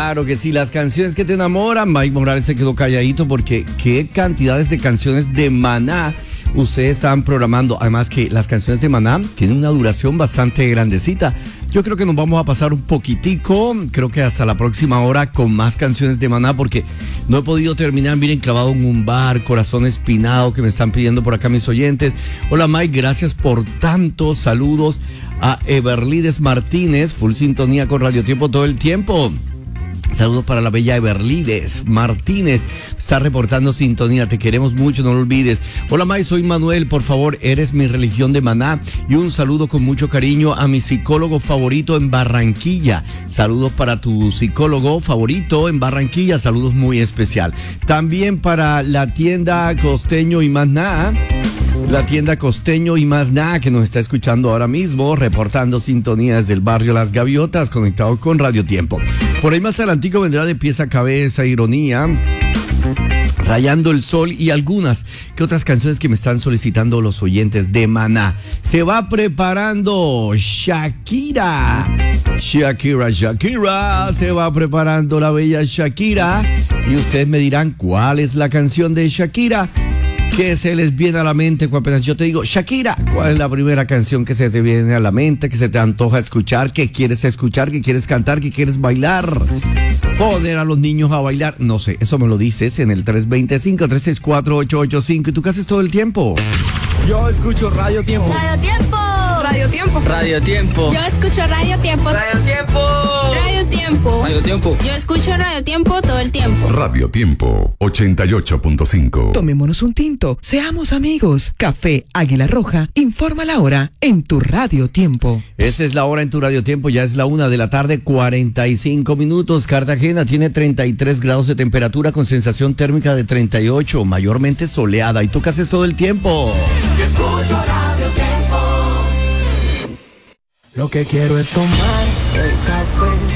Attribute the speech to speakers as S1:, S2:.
S1: Claro que sí, las canciones que te enamoran. Mike Morales se quedó calladito porque qué cantidades de canciones de Maná ustedes están programando. Además que las canciones de Maná tienen una duración bastante grandecita. Yo creo que nos vamos a pasar un poquitico, creo que hasta la próxima hora con más canciones de Maná porque no he podido terminar, miren, clavado en un bar, corazón espinado que me están pidiendo por acá mis oyentes. Hola Mike, gracias por tantos saludos a Everlides Martínez, full sintonía con Radio Tiempo todo el tiempo. Saludos para la bella Everlides Martínez, está reportando sintonía, te queremos mucho, no lo olvides. Hola May, soy Manuel, por favor, eres mi religión de Maná. Y un saludo con mucho cariño a mi psicólogo favorito en Barranquilla. Saludos para tu psicólogo favorito en Barranquilla, saludos muy especial. También para la tienda Costeño y Maná. La tienda Costeño y Más Nada que nos está escuchando ahora mismo, reportando sintonía desde el barrio Las Gaviotas, conectado con Radio Tiempo. Por ahí más adelantico vendrá de pies a cabeza, Ironía, Rayando el Sol y algunas que otras canciones que me están solicitando los oyentes de Maná. Se va preparando Shakira, se va preparando la bella Shakira. Y ustedes me dirán cuál es la canción de Shakira. ¿Qué se les viene a la mente cuando apenas yo te digo Shakira? ¿Cuál es la primera canción que se te viene a la mente, que se te antoja escuchar, que quieres cantar, que quieres bailar? Poner a los niños a bailar, no sé, eso me lo dices en el 325-364-885. ¿Y tú qué haces todo el tiempo?
S2: Yo escucho Radio Tiempo.
S3: Radio Tiempo.
S4: Radio Tiempo.
S2: Radio Tiempo.
S3: Yo escucho Radio Tiempo.
S2: Radio Tiempo.
S3: Radio Tiempo.
S2: Radio Tiempo.
S3: Yo escucho Radio Tiempo todo el tiempo.
S5: Radio Tiempo 88.5.
S6: Tomémonos un tinto, seamos amigos. Café Águila Roja informa la hora en tu Radio Tiempo.
S1: Esa es la hora en tu Radio Tiempo, ya es la 1:45 p.m. Cartagena tiene 33 grados de temperatura con sensación térmica de 38, mayormente soleada. ¿Y tú qué haces todo el tiempo?
S7: Yo escucho Radio Tiempo.
S2: Lo que quiero es tomar el café